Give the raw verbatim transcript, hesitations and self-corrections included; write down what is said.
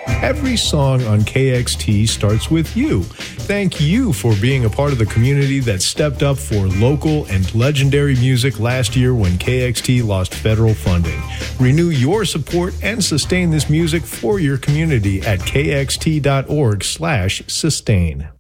Every song on K X T starts with you. Thank you for being a part of the community that stepped up for local and legendary music last year when K X T lost federal funding. Renew your support and sustain this music for your community at kxt.org slash sustain.